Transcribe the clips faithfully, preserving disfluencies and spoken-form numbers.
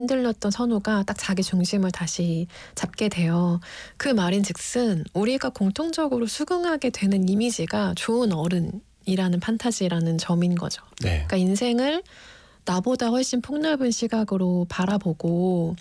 흔들렸던 선우가 딱 자기 중심을 다시 잡게 돼요. 그 말인즉슨 우리가 공통적으로 수긍하게 되는 이미지가 좋은 어른이라는 판타지라는 점인 거죠. 네. 그러니까 인생을 나보다 훨씬 폭넓은 시각으로 바라보고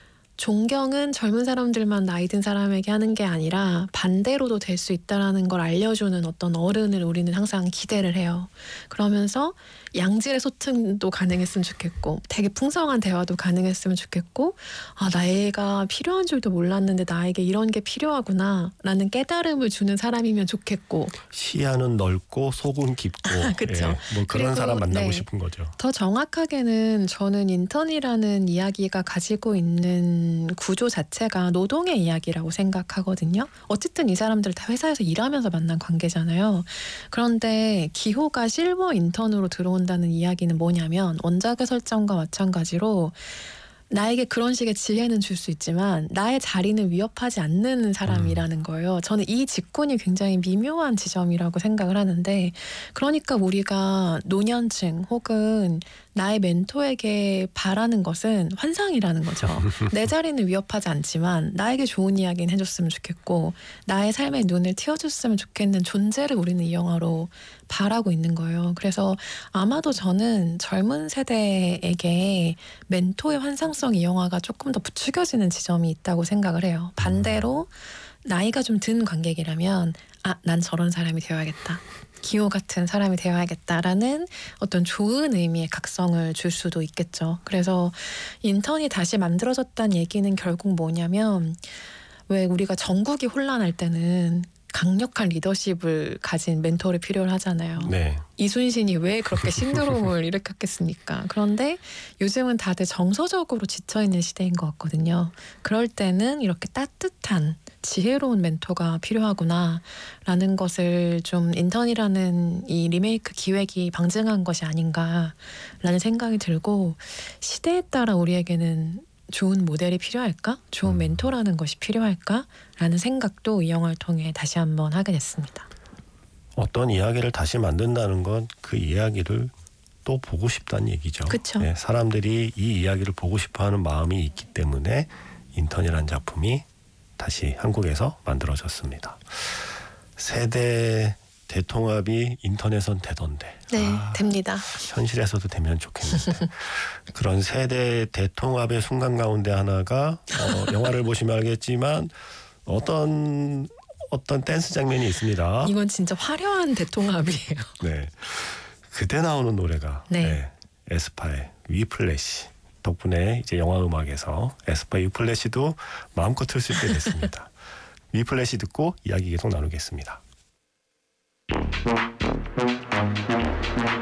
존경은 젊은 사람들만 나이 든 사람에게 하는 게 아니라 반대로도 될 수 있다는 걸 알려주는 어떤 어른을 우리는 항상 기대를 해요. 그러면서 양질의 소통도 가능했으면 좋겠고 되게 풍성한 대화도 가능했으면 좋겠고 아 나이가 필요한 줄도 몰랐는데 나에게 이런 게 필요하구나 라는 깨달음을 주는 사람이면 좋겠고 시야는 넓고 속은 깊고 그쵸. 예, 뭐 그런 그리고, 사람 만나고 네. 싶은 거죠. 더 정확하게는 저는 인턴이라는 이야기가 가지고 있는 구조 자체가 노동의 이야기라고 생각하거든요. 어쨌든 이 사람들 다 회사에서 일하면서 만난 관계잖아요. 그런데 기호가 실버 인턴으로 들어온다는 이야기는 뭐냐면 원작의 설정과 마찬가지로 나에게 그런 식의 지혜는 줄 수 있지만 나의 자리는 위협하지 않는 사람이라는 거예요. 저는 이 직군이 굉장히 미묘한 지점이라고 생각을 하는데 그러니까 우리가 노년층 혹은 나의 멘토에게 바라는 것은 환상이라는 거죠. 내 자리는 위협하지 않지만 나에게 좋은 이야기는 해줬으면 좋겠고 나의 삶의 눈을 틔워줬으면 좋겠는 존재를 우리는 이 영화로 바라고 있는 거예요. 그래서 아마도 저는 젊은 세대에게 멘토의 환상성 이 영화가 조금 더 부추겨지는 지점이 있다고 생각을 해요. 반대로 나이가 좀 든 관객이라면 아, 난 저런 사람이 되어야겠다. 기호 같은 사람이 되어야겠다라는 어떤 좋은 의미의 각성을 줄 수도 있겠죠. 그래서 인턴이 다시 만들어졌다는 얘기는 결국 뭐냐면 왜 우리가 전국이 혼란할 때는 강력한 리더십을 가진 멘토를 필요로 하잖아요. 네. 이순신이 왜 그렇게 신드롬을 일으켰겠습니까? 그런데 요즘은 다들 정서적으로 지쳐있는 시대인 것 같거든요. 그럴 때는 이렇게 따뜻한 지혜로운 멘토가 필요하구나 라는 것을 좀 인턴이라는 이 리메이크 기획이 방증한 것이 아닌가 라는 생각이 들고 시대에 따라 우리에게는 좋은 모델이 필요할까? 좋은 멘토라는 것이 필요할까? 라는 생각도 이 영화를 통해 다시 한번 하게 됐습니다. 어떤 이야기를 다시 만든다는 건 그 이야기를 또 보고 싶다는 얘기죠. 그쵸. 네, 사람들이 이 이야기를 보고 싶어하는 마음이 있기 때문에 인턴이라는 작품이 다시 한국에서 만들어졌습니다. 세대 대통합이 인터넷은 되던데. 네, 아, 됩니다. 현실에서도 되면 좋겠는데. 그런 세대 대통합의 순간 가운데 하나가 어, 영화를 보시면 알겠지만 어떤 어떤 댄스 장면이 있습니다. 이건 진짜 화려한 대통합이에요. 네, 그때 나오는 노래가 네. 네, 에스파의 위플래시 덕분에 이제 영화 음악에서 에스파의 위플래시도 마음껏 틀 수 있게 됐습니다. 위플래시 듣고 이야기 계속 나누겠습니다.